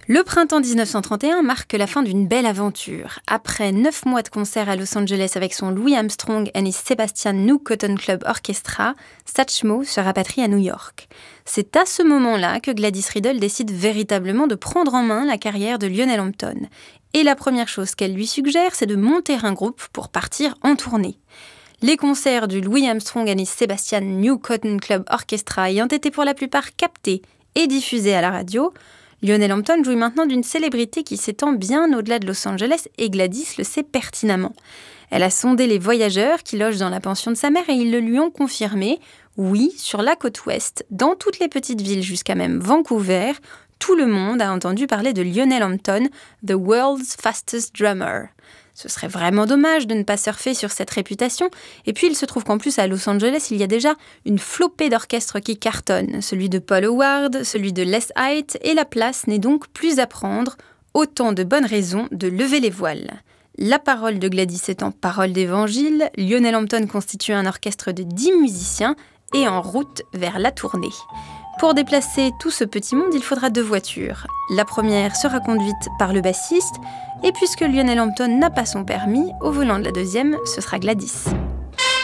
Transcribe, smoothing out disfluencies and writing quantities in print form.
Le printemps 1931 marque la fin d'une belle aventure. Après 9 mois de concert à Los Angeles avec son Louis Armstrong and his Sebastian New Cotton Club Orchestra, Satchmo se rapatrie à New York. C'est à ce moment-là que Gladys Riddle décide véritablement de prendre en main la carrière de Lionel Hampton. Et la première chose qu'elle lui suggère, c'est de monter un groupe pour partir en tournée. Les concerts du Louis Armstrong and his Sebastian New Cotton Club Orchestra ayant été pour la plupart captés et diffusés à la radio, Lionel Hampton jouit maintenant d'une célébrité qui s'étend bien au-delà de Los Angeles et Gladys le sait pertinemment. Elle a sondé les voyageurs qui logent dans la pension de sa mère et ils le lui ont confirmé. Oui, sur la côte ouest, dans toutes les petites villes jusqu'à même Vancouver, tout le monde a entendu parler de Lionel Hampton, the world's fastest drummer. Ce serait vraiment dommage de ne pas surfer sur cette réputation. Et puis, il se trouve qu'en plus, à Los Angeles, il y a déjà une flopée d'orchestres qui cartonnent. Celui de Paul Howard, celui de Les Height, et la place n'est donc plus à prendre. Autant de bonnes raisons de lever les voiles. La parole de Gladys étant parole d'évangile, Lionel Hampton constitue un orchestre de 10 musiciens et en route vers la tournée. Pour déplacer tout ce petit monde, il faudra 2 voitures. La première sera conduite par le bassiste, et puisque Lionel Hampton n'a pas son permis, au volant de la deuxième, ce sera Gladys.